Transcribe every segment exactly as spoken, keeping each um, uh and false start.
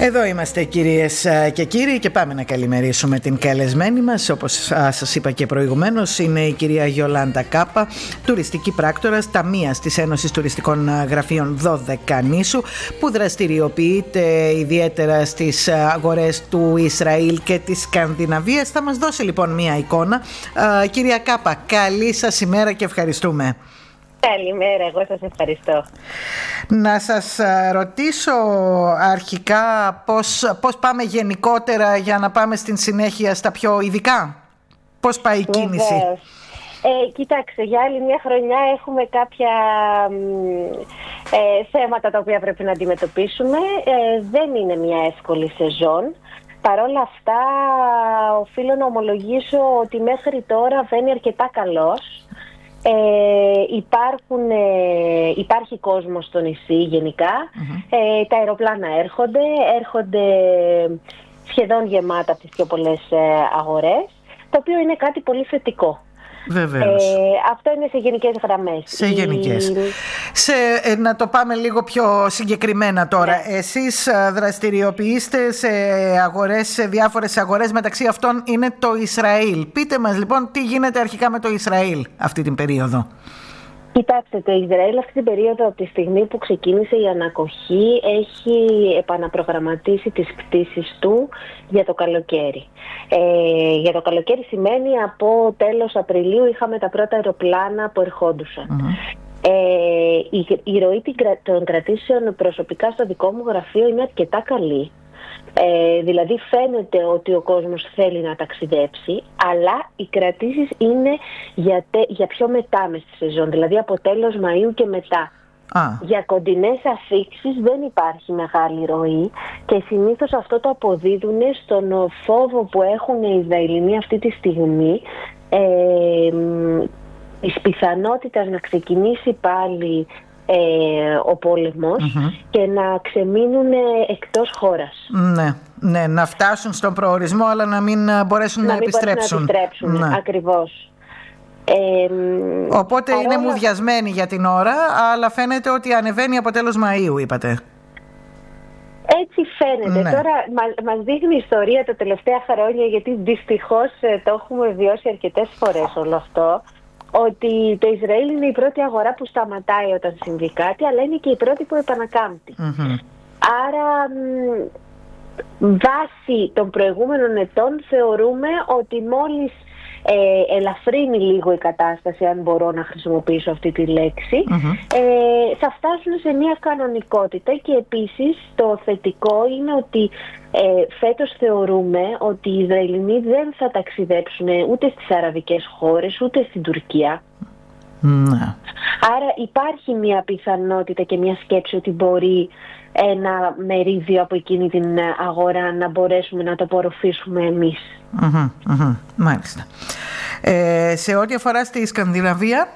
Εδώ είμαστε κυρίες και κύριοι και πάμε να καλημερίσουμε την καλεσμένη μας. Όπως σας είπα και προηγουμένως, είναι η κυρία Γιολάντα Κάπα, τουριστική πράκτορας ταμείας της Ένωσης Τουριστικών Γραφείων Δωδεκανήσου, που δραστηριοποιείται ιδιαίτερα στις αγορές του Ισραήλ και της Σκανδιναβίας. Θα μας δώσει λοιπόν μία εικόνα. Κυρία Κάπα, καλή σας ημέρα και ευχαριστούμε. Καλημέρα, εγώ σας ευχαριστώ. Να σας ρωτήσω αρχικά πώς, πώς πάμε γενικότερα για να πάμε στην συνέχεια στα πιο ειδικά. Πώς πάει η κίνηση? Ε, κοιτάξτε, για άλλη μια χρονιά έχουμε κάποια ε, θέματα τα οποία πρέπει να αντιμετωπίσουμε. Ε, δεν είναι μια εύκολη σεζόν. Παρ' όλα αυτά, οφείλω να ομολογήσω ότι μέχρι τώρα βαίνει αρκετά καλός. Ε, υπάρχουν, ε, υπάρχει κόσμο στο νησί γενικά. Mm-hmm. ε, τα αεροπλάνα έρχονται, έρχονται σχεδόν γεμάτα από τις πιο πολλές ε, αγορές, το οποίο είναι κάτι πολύ θετικό. Βεβαίως. Ε, αυτό είναι σε γενικές γραμμές. Σε γενικές. Η... Σε, ε, να το πάμε λίγο πιο συγκεκριμένα τώρα. Ναι. Εσείς δραστηριοποιείστε σε αγορές, σε διάφορες αγορές, μεταξύ αυτών είναι το Ισραήλ. Πείτε μας λοιπόν τι γίνεται αρχικά με το Ισραήλ αυτή την περίοδο. Κοιτάξτε, το Ισραήλ αυτή την περίοδο, από τη στιγμή που ξεκίνησε η ανακοχή, έχει επαναπρογραμματίσει τις πτήσεις του για το καλοκαίρι. Ε, για το καλοκαίρι σημαίνει από τέλος Απριλίου είχαμε τα πρώτα αεροπλάνα που ερχόντουσαν. Mm-hmm. Ε, η, η ροή των κρατήσεων προσωπικά στο δικό μου γραφείο είναι αρκετά καλή. Ε, δηλαδή φαίνεται ότι ο κόσμος θέλει να ταξιδέψει, αλλά οι κρατήσεις είναι για, τε, για πιο μετά μες στη σεζόν, δηλαδή από τέλος Μαΐου και μετά. Ah. Για κοντινές αφίξεις δεν υπάρχει μεγάλη ροή και συνήθως αυτό το αποδίδουν στον φόβο που έχουν οι Ισραηλινοί αυτή τη στιγμή, ε, της πιθανότητας να ξεκινήσει πάλι Ε, ο πόλεμος, mm-hmm. και να ξεμείνουν εκτός χώρας. Ναι, ναι, να φτάσουν στον προορισμό αλλά να μην μπορέσουν να, να μην επιστρέψουν. Να επιστρέψουν, ναι. Ακριβώς. Ε, Οπότε παρόλα... είναι μουδιασμένοι για την ώρα, αλλά φαίνεται ότι ανεβαίνει από τέλος Μαΐου, είπατε. Έτσι φαίνεται. Ναι. Τώρα μας, μας δείχνει η ιστορία τα τελευταία χρόνια, γιατί δυστυχώς το έχουμε βιώσει αρκετές φορές όλο αυτό, ότι το Ισραήλ είναι η πρώτη αγορά που σταματάει όταν συμβεί κάτι, αλλά είναι και η πρώτη που επανακάμπτει. Mm-hmm. Άρα, βάσει των προηγούμενων ετών, θεωρούμε ότι μόλις ε, ελαφρύνει λίγο η κατάσταση, αν μπορώ να χρησιμοποιήσω αυτή τη λέξη, mm-hmm. ε, θα φτάσουν σε μια κανονικότητα. Και επίσης το θετικό είναι ότι Ε, φέτος θεωρούμε ότι οι Ισραηλινοί δεν θα ταξιδέψουν ούτε στις αραβικές χώρες ούτε στην Τουρκία. Ναι. Άρα υπάρχει μια πιθανότητα και μια σκέψη ότι μπορεί ένα μερίδιο από εκείνη την αγορά να μπορέσουμε να το απορροφήσουμε εμείς. Mm-hmm, mm-hmm, μάλιστα. Ε, σε ό,τι αφορά στη Σκανδιναβία...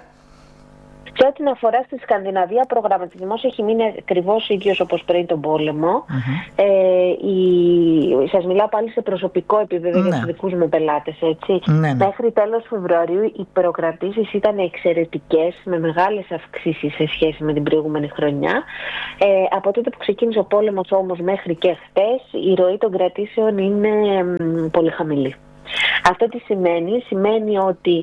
Σε ό,τι αφορά στη Σκανδιναβία, ο προγραμματισμός έχει μείνει ακριβώς ίδιος όπως πριν τον πόλεμο. Mm-hmm. Ε, η... Σας μιλάω πάλι σε προσωπικό επίπεδο, ναι, για τους δικούς μου πελάτες, έτσι. Ναι, ναι. Μέχρι τέλος Φεβρουαρίου οι προκρατήσεις ήταν εξαιρετικές, με μεγάλες αυξήσεις σε σχέση με την προηγούμενη χρονιά. Ε, από τότε που ξεκίνησε ο πόλεμος όμως μέχρι και χτες, η ροή των κρατήσεων είναι μ, πολύ χαμηλή. Αυτό τι σημαίνει? Σημαίνει ότι...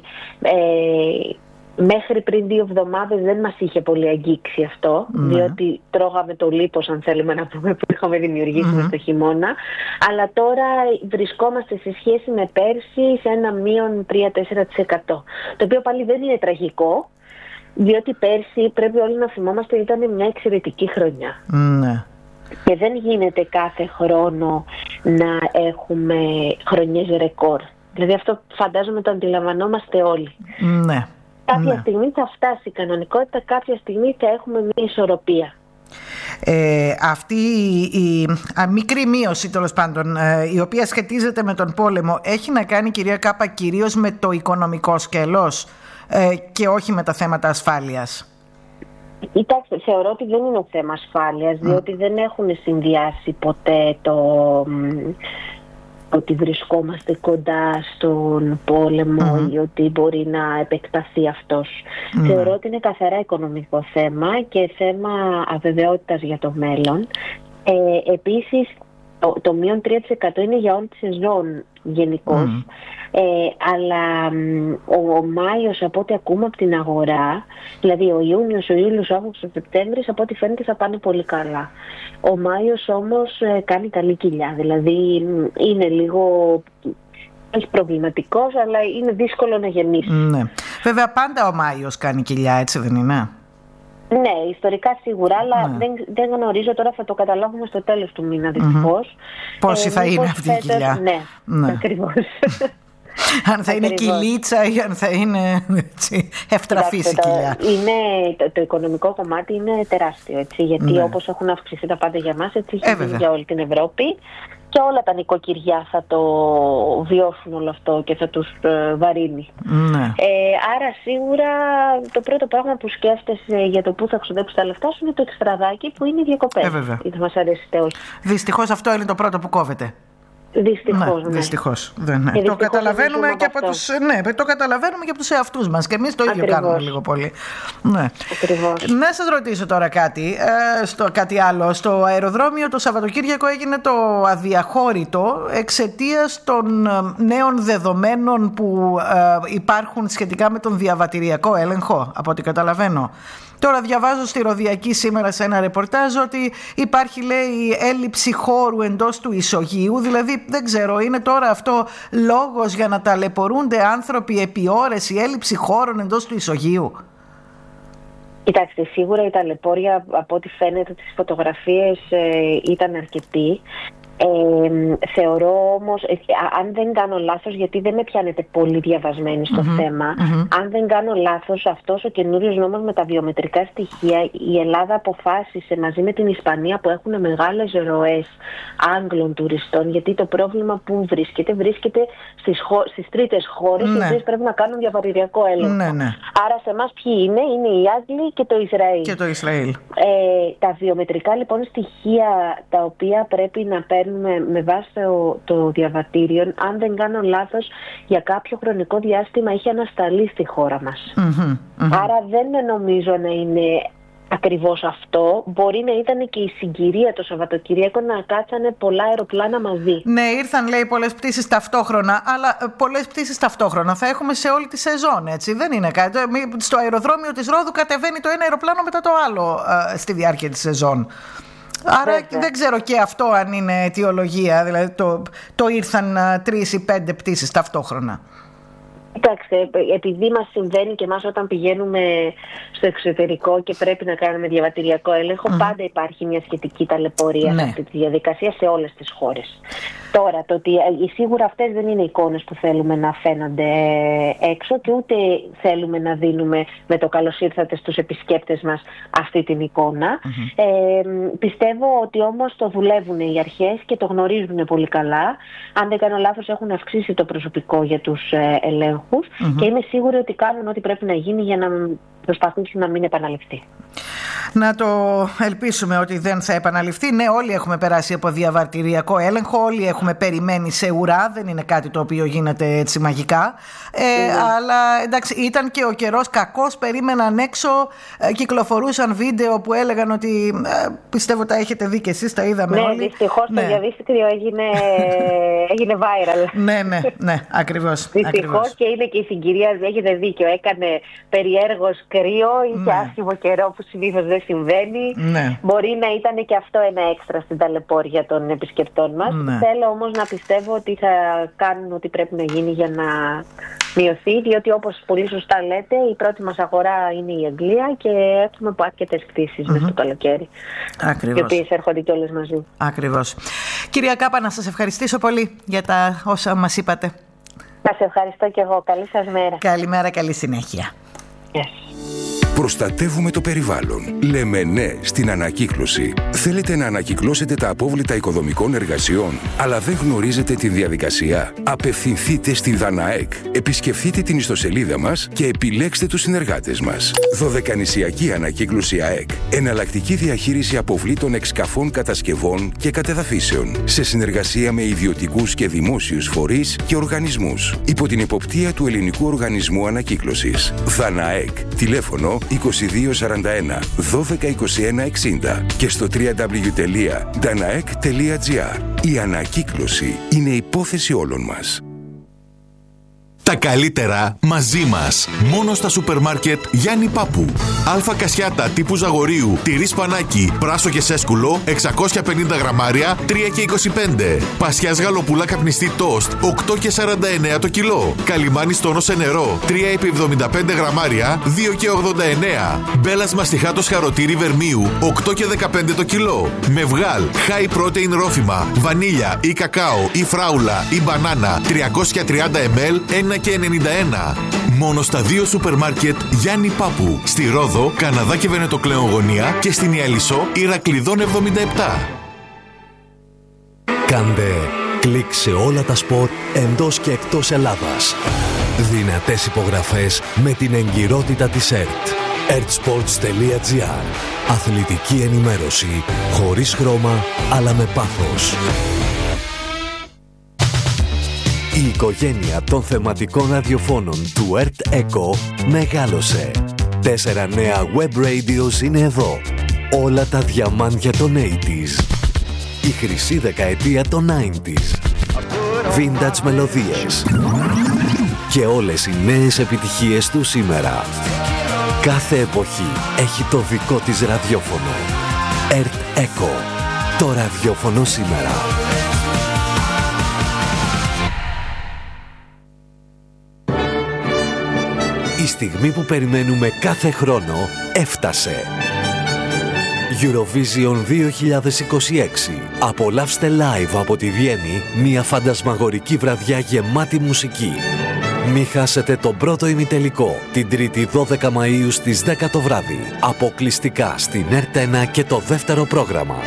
Ε, μέχρι πριν δύο εβδομάδες δεν μας είχε πολύ αγγίξει αυτό, ναι, διότι τρώγαμε το λίπος, αν θέλουμε να πούμε, που είχαμε δημιουργήσει mm-hmm. στο χειμώνα. Αλλά τώρα βρισκόμαστε σε σχέση με πέρσι σε ένα μείον τρία με τέσσερα τοις εκατό. Το οποίο πάλι δεν είναι τραγικό, διότι πέρσι πρέπει όλοι να θυμόμαστε ήταν μια εξαιρετική χρονιά. Ναι. Και δεν γίνεται κάθε χρόνο να έχουμε χρονιές ρεκόρ. Δηλαδή αυτό φαντάζομαι το αντιλαμβανόμαστε όλοι. Ναι. Κάποια ναι. στιγμή θα φτάσει η κανονικότητα, κάποια στιγμή θα έχουμε μια ισορροπία. Ε, αυτή η, η α, μικρή μείωση, τέλος πάντων, ε, η οποία σχετίζεται με τον πόλεμο, έχει να κάνει, κυρία Κάπα, κυρίως με το οικονομικό σκέλος ε, και όχι με τα θέματα ασφάλειας? Κοιτάξτε, θεωρώ ότι δεν είναι θέμα ασφάλειας, διότι mm. δεν έχουν συνδυάσει ποτέ το... ότι βρισκόμαστε κοντά στον πόλεμο mm-hmm. ή ότι μπορεί να επεκταθεί αυτός. Mm-hmm. Θεωρώ ότι είναι καθαρά οικονομικό θέμα και θέμα αβεβαιότητας για το μέλλον. Ε, επίσης, Το, το μείον τρία τοις εκατό είναι για όλη τη σεζόν γενικώς. Mm. Ε, αλλά ο, ο Μάιος, από ό,τι ακούμε από την αγορά, δηλαδή ο Ιούνιος, ο Ιούλιος, ο Αύγουστος, ο Σεπτέμβρης, από ό,τι φαίνεται θα πάνε πολύ καλά. Ο Μάιος όμως ε, κάνει καλή κοιλιά, δηλαδή είναι λίγο... όχι προβληματικός, αλλά είναι δύσκολο να γεννήσει. Ναι. Βέβαια πάντα ο Μάιος κάνει κοιλιά, έτσι δεν είναι? Ναι, ιστορικά σίγουρα, αλλά ναι. δεν, δεν γνωρίζω, τώρα θα το καταλάβουμε στο τέλος του μήνα δυστυχώς. Mm-hmm. Πόση ε, θα είναι αυτή η κοιλιά? Ναι, ναι. Ακριβώς. Αν θα είναι κοιλίτσα ή αν θα είναι έτσι, ευτραφής η κοιλιά. Είναι, το, το οικονομικό κομμάτι είναι τεράστιο, έτσι, γιατί ναι. όπως έχουν αυξηθεί τα πάντα για μας, έτσι έχει ε, για όλη την Ευρώπη. Και όλα τα νοικοκυριά θα το βιώσουν όλο αυτό και θα τους ε, βαρύνει. Ναι. Ε, άρα σίγουρα το πρώτο πράγμα που σκέφτεσαι για το που θα ξοδέψεις τα λεφτά σου είναι το εξτραδάκι που είναι οι διακοπές. Ε, βέβαια. Είτε μας αρέσει είτε όχι. Δυστυχώς αυτό είναι το πρώτο που κόβεται. Δυστυχώς, ναι. ναι. Δυστυχώς. Δεν, ναι. Το καταλαβαίνουμε και από τους, ναι, το καταλαβαίνουμε και από τους εαυτούς μας. Και εμείς το ίδιο Ακριβώς. κάνουμε λίγο πολύ. Ναι. Ακριβώς. Να σας ρωτήσω τώρα κάτι, ε, στο, κάτι άλλο. Στο αεροδρόμιο το Σαββατοκύριακο έγινε το αδιαχώρητο εξαιτίας των νέων δεδομένων που ε, υπάρχουν σχετικά με τον διαβατηριακό έλεγχο, από ό,τι καταλαβαίνω. Τώρα διαβάζω στη Ροδιακή σήμερα σε ένα ρεπορτάζ ότι υπάρχει, λέει, έλλειψη χώρου εντός του ισογείου. Δηλαδή δεν ξέρω, είναι τώρα αυτό λόγος για να ταλαιπωρούνται άνθρωποι επί ώρες, η έλλειψη χώρων εντός του ισογείου? Κοιτάξτε, σίγουρα η ταλαιπώρια από ό,τι φαίνεται τις φωτογραφίες ε, ήταν αρκετή. Ε, θεωρώ όμως, ε, αν δεν κάνω λάθος, γιατί δεν με πιάνετε πολύ διαβασμένη στο mm-hmm, θέμα, mm-hmm. αν δεν κάνω λάθος, αυτός ο καινούριος νόμος με τα βιομετρικά στοιχεία, η Ελλάδα αποφάσισε μαζί με την Ισπανία, που έχουν μεγάλες ρωές Άγγλων τουριστών, γιατί το πρόβλημα που βρίσκεται, βρίσκεται στις, χω... στις τρίτες χώρες, ναι. οι οποίες πρέπει να κάνουν διαβατηριακό έλεγχο. Ναι, ναι. Άρα σε εμάς ποιοι είναι? Είναι οι Άγγλοι και το Ισραήλ. Και το Ισραήλ. Ε, τα βιομετρικά λοιπόν στοιχεία τα οποία πρέπει να παίρνουν Με, με βάση το, το διαβατήριο, αν δεν κάνω λάθος, για κάποιο χρονικό διάστημα είχε ανασταλεί στη χώρα μας. Mm-hmm, mm-hmm. Άρα δεν νομίζω να είναι ακριβώς αυτό. Μπορεί να ήταν και η συγκυρία το Σαββατοκύριακο να κάτσανε πολλά αεροπλάνα μαζί. Ναι, ήρθαν, λέει, πολλές πτήσεις ταυτόχρονα, αλλά πολλές πτήσεις ταυτόχρονα θα έχουμε σε όλη τη σεζόν, έτσι. Δεν είναι κάτι. Στο αεροδρόμιο της Ρόδου κατεβαίνει το ένα αεροπλάνο μετά το άλλο ε, στη διάρκεια της σεζόν. Άρα Βέβαια. δεν ξέρω και αυτό αν είναι αιτιολογία, δηλαδή το, το ήρθαν τρεις ή πέντε πτήσεις ταυτόχρονα. Κοιτάξτε, επειδή μας συμβαίνει και εμάς όταν πηγαίνουμε στο εξωτερικό και πρέπει να κάνουμε διαβατηριακό έλεγχο, mm. πάντα υπάρχει μια σχετική ταλαιπωρία ναι. σε αυτή τη διαδικασία σε όλες τις χώρες. Τώρα, το ότι σίγουρα αυτές δεν είναι εικόνες που θέλουμε να φαίνονται έξω και ούτε θέλουμε να δίνουμε με το καλώς ήρθατε στους επισκέπτες μας αυτή την εικόνα. Mm-hmm. Ε, πιστεύω ότι όμως το δουλεύουν οι αρχές και το γνωρίζουν πολύ καλά. Αν δεν κάνω λάθος, έχουν αυξήσει το προσωπικό για τους ε, ελέγχους. Mm-hmm. Και είμαι σίγουρη ότι κάνουν ό,τι πρέπει να γίνει για να προσπαθήσουν να μην επαναληφθεί. Να το ελπίσουμε ότι δεν θα επαναληφθεί. Ναι, όλοι έχουμε περάσει από διαβατηριακό έλεγχο, όλοι έχουμε περιμένει σε ουρά, δεν είναι κάτι το οποίο γίνεται έτσι μαγικά. Ε, mm. Αλλά εντάξει, ήταν και ο καιρός κακός, περίμεναν έξω, ε, κυκλοφορούσαν βίντεο που έλεγαν ότι ε, πιστεύω τα έχετε δει και εσείς, τα είδαμε ναι, όλοι. Δυστυχώς ναι, δυστυχώς το διαδίκτυο έγινε, έγινε viral. Ναι, ναι, ναι, ακριβώς. Δυστυχώς και είναι και η συγκυρία, έχετε δίκιο, έκανε περιέργως κρύο, είχε ναι. άσχημο καιρό που συνήθως δεν συμβαίνει. Ναι. Μπορεί να ήταν και αυτό ένα έξτρα στην ταλαιπώρια των επισκεπτών μας. Ναι. Θέλω όμως να πιστεύω ότι θα κάνουν ό,τι πρέπει να γίνει για να μειωθεί, διότι όπως πολύ σωστά λέτε, η πρώτη μας αγορά είναι η Αγγλία και έχουμε αρκετές πτήσεις mm-hmm. μέσα στο καλοκαίρι. Ακριβώς. Οι οποίες έρχονται και όλες μαζί. Ακριβώς. Κυρία Κάπα, να σας ευχαριστήσω πολύ για τα όσα μας είπατε. Σας ευχαριστώ και εγώ. Καλή σας μέρα. Καλημέρα, καλή συνέχεια. Yes. Προστατεύουμε το περιβάλλον. Λέμε ναι στην ανακύκλωση. Θέλετε να ανακυκλώσετε τα απόβλητα οικοδομικών εργασιών, αλλά δεν γνωρίζετε τη διαδικασία? Απευθυνθείτε στη ΔΑΝΑΕΚ. Επισκεφτείτε την ιστοσελίδα μας και επιλέξτε τους συνεργάτες μας. Δωδεκανησιακή Ανακύκλωση ΑΕΚ. Εναλλακτική διαχείριση αποβλήτων εξκαφών, κατασκευών και κατεδαφίσεων. Σε συνεργασία με ιδιωτικούς και δημόσιους φορείς και οργανισμούς. Υπό την εποπτεία του Ελληνικού Οργανισμού Ανακύκλωσης. ΔΑΝΑΕΚ. Τηλέφωνο είκοσι δύο σαράντα ένα δώδεκα είκοσι ένα εξήντα και στο double-u double-u double-u τελεία danaek τελεία gr. Η ανακύκλωση είναι υπόθεση όλων μας. Τα καλύτερα μαζί μας. Μόνο στα σούπερ μάρκετ Γιάννη Πάπου. Αλφα κασιάτα τύπου Ζαγορίου, τυρί σπανάκι, πράσο και σέσκουλο, εξακόσια πενήντα γραμμάρια, τρία και είκοσι πέντε. Πασιάς γαλοπούλα καπνιστή τόστ, οκτώ και σαράντα εννέα το κιλό. Καλιμάνι τόνο σε νερό, τρία επί εβδομήντα πέντε γραμμάρια, δύο και ογδόντα εννέα. Μπέλας μαστιχάτος χαροτήρι βερμίου, οκτώ και δεκαπέντε το κιλό. Με βγάλ, high protein ρόφημα, βανίλια ή κακάο ή φράουλα ή μπανάνα, τριακόσια τριάντα μιλιλίτρα, ένα και ενενήντα ένα. Μόνο στα δύο σούπερ μάρκετ Γιάννη Πάπου. Στη Ρόδο, Καναδά και Βενετοκλέον γωνία και στην Ιαλισσό, Ηρακλειδών εβδομήντα επτά. Κάντε κλικ σε όλα τα σπορ εντός και εκτός Ελλάδας. Δυνατές υπογραφές με την εγκυρότητα της ΕΡΤ. ερτ σπορτς τελεία τζι άρ. Αθλητική ενημέρωση χωρίς χρώμα αλλά με πάθος. Η οικογένεια των θεματικών ραδιοφώνων του ΕΡΤ Echo μεγάλωσε. Τέσσερα νέα web radios είναι εδώ. Όλα τα διαμάντια των ογδόντα. Η χρυσή δεκαετία των ενενήντα. Vintage μελωδίες. Και όλες οι νέες επιτυχίες του σήμερα. Κάθε εποχή έχει το δικό της ραδιόφωνο. ΕΡΤ Echo. Το ραδιόφωνο σήμερα. Η στιγμή που περιμένουμε κάθε χρόνο έφτασε. Eurovision δύο χιλιάδες είκοσι έξι. Απολαύστε live από τη Βιέννη μια φαντασμαγορική βραδιά γεμάτη μουσική. Μη χάσετε τον πρώτο ημιτελικό την Τρίτη δώδεκα Μαΐου στις δέκα το βράδυ. Αποκλειστικά στην ΕΡΤ ένα και το δεύτερο πρόγραμμα.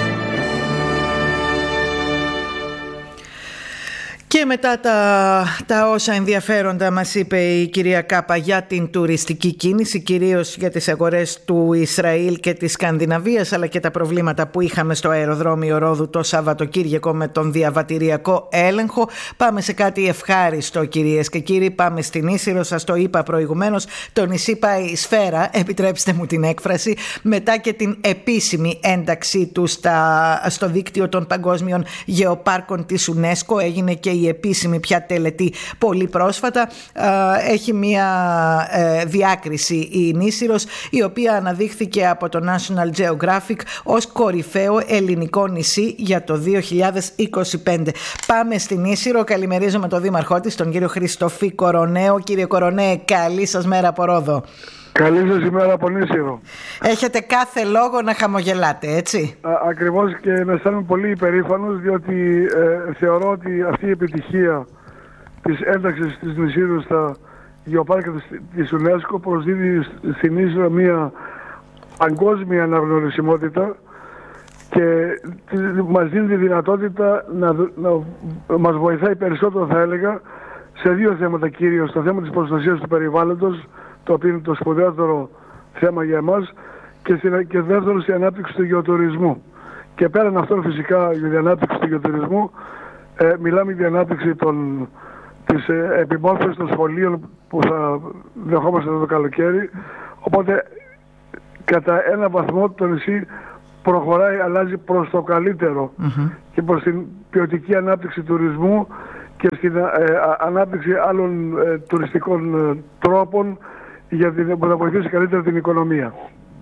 Και μετά τα, τα όσα ενδιαφέροντα μας είπε η κυρία Κάπα για την τουριστική κίνηση, κυρίως για τις αγορές του Ισραήλ και της Σκανδιναβίας, αλλά και τα προβλήματα που είχαμε στο αεροδρόμιο Ρόδου το Σαββατοκύριακο με τον διαβατηριακό έλεγχο, πάμε σε κάτι ευχάριστο, κυρίες και κύριοι. Πάμε στην Ίσυρο, σας το είπα προηγουμένως, το νησί πάει σφαίρα, επιτρέψτε μου την έκφραση, μετά και την επίσημη ένταξή του στα, στο δίκτυο των παγκόσμιων γεωπάρκων της UNESCO. Έγινε και η επίσημη πια τελετή πολύ πρόσφατα. Έχει μία διάκριση η Νήσυρος, η οποία αναδείχθηκε από το National Geographic ως κορυφαίο ελληνικό νησί για το δύο χιλιάδες είκοσι πέντε. Πάμε στην Νήσυρο. Καλημερίζομαι τον δήμαρχό της, τον κύριο Χριστοφή Κοροναίο. Κύριε Κορονέ, καλή σας μέρα από Ρόδο. Καλή σας ημέρα από Νήσυρο. Έχετε κάθε λόγο να χαμογελάτε, έτσι. Α, ακριβώς, και με αισθάνομαι πολύ υπερήφανος, διότι ε, θεωρώ ότι αυτή η επιτυχία της ένταξης της Νησύρου στα γεωπάρκα της UNESCO προσδίδει στην Νήσυρο μια παγκόσμια αναγνωρισιμότητα και μας δίνει τη δυνατότητα να, να μας βοηθάει περισσότερο, θα έλεγα, σε δύο θέματα κυρίως. Το θέμα της προστασίας του περιβάλλοντος, το οποίο είναι το σπουδαιότερο θέμα για εμάς, και, στην, και δεύτερο στην ανάπτυξη του γεωτουρισμού. Και πέραν αυτών, φυσικά, για την ανάπτυξη του γεωτουρισμού, ε, μιλάμε για την ανάπτυξη των, της ε, επιμόρφωσης των σχολείων που θα δεχόμαστε το καλοκαίρι. Οπότε, κατά ένα βαθμό, το νησί προχωράει, αλλάζει προς το καλύτερο mm-hmm. και προς την ποιοτική ανάπτυξη τουρισμού και στην ε, ανάπτυξη άλλων ε, τουριστικών ε, τρόπων για την, που θα βοηθήσει καλύτερα την οικονομία.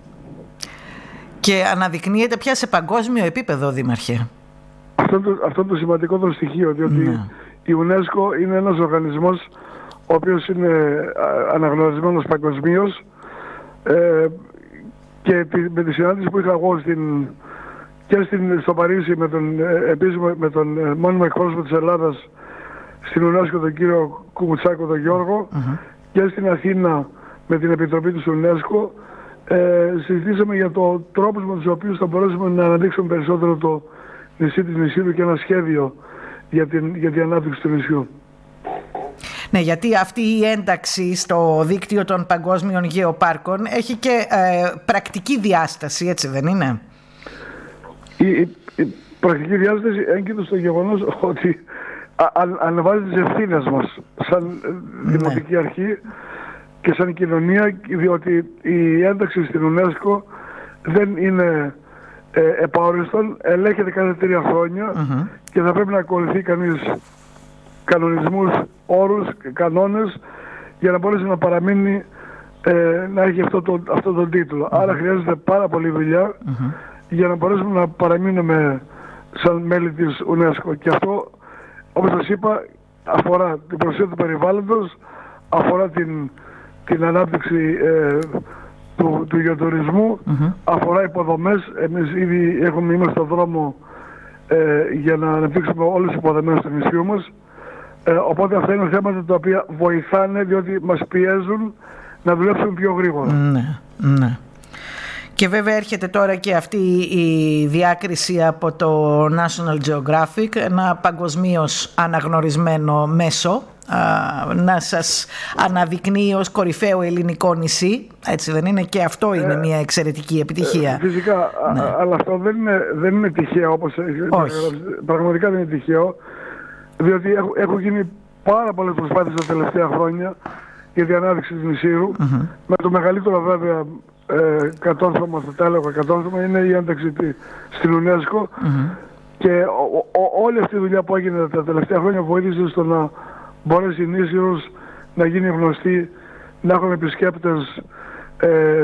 Και αναδεικνύεται πια σε παγκόσμιο επίπεδο, Δήμαρχε. Αυτό το, αυτό το σημαντικό το στοιχείο, διότι ναι. η UNESCO είναι ένας οργανισμός ο οποίος είναι αναγνωρισμένος παγκοσμίως, ε, και με τη συνάντηση που είχα εγώ στην, και στην, στο Παρίσι με τον, επίσης με τον μόνιμο εκπρόσωπο της Ελλάδας στην UNESCO, τον κύριο Κουμουτσάκο, τον Γιώργο, uh-huh. και στην Αθήνα με την Επιτροπή του UNESCO, ε, συζητήσαμε για το τρόπους με τους οποίους θα μπορέσουμε να αναδείξουμε περισσότερο το νησί της Νησύρου και ένα σχέδιο για την, για την ανάπτυξη του νησιού. Ναι, γιατί αυτή η ένταξη στο δίκτυο των παγκόσμιων γεωπάρκων έχει και ε, πρακτική διάσταση, έτσι δεν είναι? Η, η, η πρακτική διάσταση έγκυται στο γεγονός ότι αν, ανεβάζει τις ευθύνες μας σαν ναι. δημοτική αρχή και σαν κοινωνία, διότι η ένταξη στην UNESCO δεν είναι ε, επαόριστον, ελέγχεται κάθε τρία χρόνια Mm-hmm. και θα πρέπει να ακολουθεί κανείς κανονισμούς, όρους, κανόνες για να μπορέσει να παραμείνει, ε, να έχει αυτό το, αυτό τον τίτλο. Mm-hmm. Άρα χρειάζεται πάρα πολλή δουλειά mm-hmm. για να μπορέσουμε να παραμείνουμε σαν μέλη της UNESCO. Και αυτό, όπως σας είπα, αφορά την προστασία του περιβάλλοντος, αφορά την, την ανάπτυξη ε, του, του γεωτουρισμού, mm-hmm. αφορά υποδομές. Εμείς ήδη έχουμε, είμαστε στον δρόμο ε, για να αναπτύξουμε όλες τις υποδομές του νησιού μας. Ε, οπότε αυτά είναι θέματα τα οποία βοηθάνε, διότι μας πιέζουν να δουλέψουν πιο γρήγορα. Ναι, ναι. Και βέβαια έρχεται τώρα και αυτή η διάκριση από το National Geographic, ένα παγκοσμίως αναγνωρισμένο μέσο, να σας αναδεικνύει ως κορυφαίο ελληνικό νησί, έτσι δεν είναι? Και αυτό είναι ε, μια εξαιρετική επιτυχία. Ε, φυσικά, ναι. α, αλλά αυτό δεν είναι, δεν είναι τυχαίο, όπως Όχι. Πραγματικά δεν είναι τυχαίο, διότι έχουν έχω γίνει πάρα πολλές προσπάθειες τα τελευταία χρόνια για την ανάδειξη της νησίρου. Mm-hmm. Με το μεγαλύτερο βέβαια ε, κατόρθωμα, θα τα έλεγα κατόρθωμα, είναι η ένταξη στην UNESCO. Mm-hmm. Και ο, ο, όλη αυτή η δουλειά που έγινε τα τελευταία χρόνια βοήθησε στο να μπορέσει η Νήσιρος να γίνει γνωστή, να έχουν επισκέπτες ε,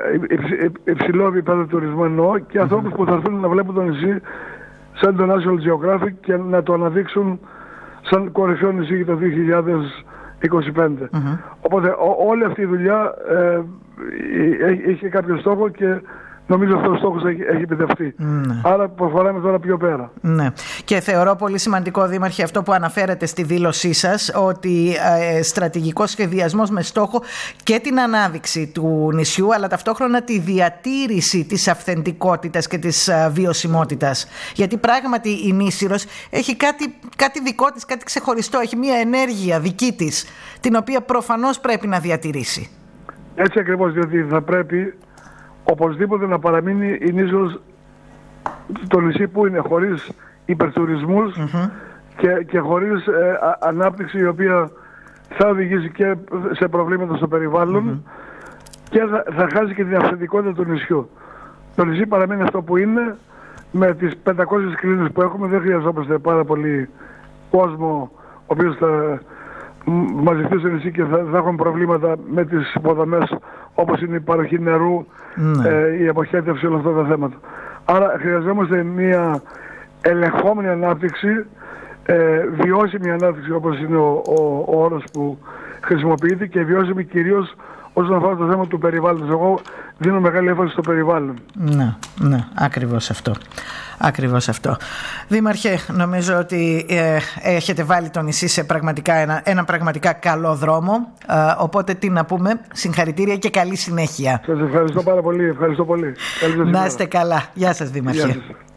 υψηλό επίπεδο τουρισμού εννοώ, και ανθρώπους mm-hmm. που θα έρθουν να βλέπουν το νησί σαν το National Geographic και να το αναδείξουν σαν κορυφαίο νησί για το δύο χιλιάδες είκοσι πέντε. Mm-hmm. Οπότε ό, όλη αυτή η δουλειά ε, έχει κάποιο στόχο και νομίζω αυτός ο στόχος έχει, έχει επιτευχθεί. Ναι. Άρα προχωράμε τώρα πιο πέρα. Ναι. Και θεωρώ πολύ σημαντικό, Δήμαρχε, αυτό που αναφέρετε στη δήλωσή σας, ότι ε, στρατηγικός σχεδιασμός με στόχο και την ανάδειξη του νησιού, αλλά ταυτόχρονα τη διατήρηση της αυθεντικότητας και της ε, βιωσιμότητας. Γιατί πράγματι η Νήσιρος έχει κάτι, κάτι δικό της, κάτι ξεχωριστό, έχει μια ενέργεια δική της, την οποία προφανώς πρέπει να διατηρήσει. Έτσι ακριβώς, διότι θα πρέπει οπωσδήποτε να παραμείνει η Νήσος το νησί που είναι, χωρίς υπερτουρισμούς mm-hmm. και, και χωρίς ε, α, ανάπτυξη η οποία θα οδηγήσει και σε προβλήματα στο περιβάλλον mm-hmm. και θα, θα χάσει και την αυθεντικότητα του νησιού. Το νησί παραμένει αυτό που είναι, με τις πεντακόσιες κλίνες που έχουμε. Δεν χρειαζόμαστε πάρα πολύ κόσμο ο οποίος θα μαζευτεί στο νησί και θα, θα έχουν προβλήματα με τις υποδομές όπως είναι η παροχή νερού, ναι. ε, η αποχέτευση, όλα αυτά τα θέματα. Άρα χρειαζόμαστε μια ελεγχόμενη ανάπτυξη, ε, βιώσιμη ανάπτυξη όπως είναι ο, ο, ο όρος που χρησιμοποιείται, και βιώσιμη κυρίως όσον αφορά το θέμα του περιβάλλοντος. Εγώ δίνω μεγάλη έμφαση στο περιβάλλον. Ναι, ναι, ακριβώς αυτό. Ακριβώς αυτό. Δήμαρχε, νομίζω ότι ε, έχετε βάλει το νησί σε πραγματικά ένα, ένα πραγματικά καλό δρόμο. Ε, οπότε τι να πούμε, συγχαρητήρια και καλή συνέχεια. Σας ευχαριστώ πάρα πολύ. Ευχαριστώ πολύ. Να είστε καλά. Γεια σας, Δήμαρχε. Γεια σας.